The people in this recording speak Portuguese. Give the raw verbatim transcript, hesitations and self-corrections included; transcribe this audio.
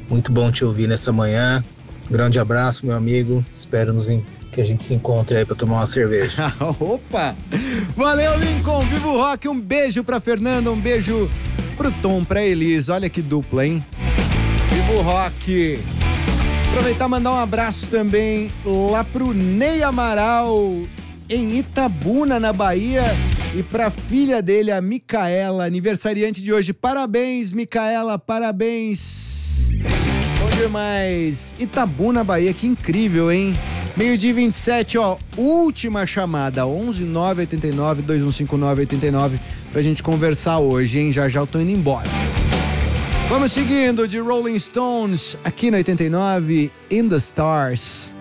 Muito bom te ouvir nessa manhã. Grande abraço, meu amigo. Espero nos en... que a gente se encontre aí pra tomar uma cerveja. Opa! Valeu, Lincoln! Viva o rock! Um beijo pra Fernanda, um beijo pro Tom, pra Elis. Olha que dupla, hein? Viva o rock! Aproveitar e mandar um abraço também lá pro Ney Amaral, em Itabuna, na Bahia, e pra filha dele, a Micaela, aniversariante de hoje. Parabéns, Micaela, parabéns! Bom demais! Itabuna, Bahia, que incrível, hein? Meio-dia e vinte e sete, ó, última chamada, onze nove oito nove, dois um cinco nove oito nove, pra gente conversar hoje, hein? Já já eu tô indo embora. Vamos seguindo de Rolling Stones, aqui no oitenta e nove, In the Stars.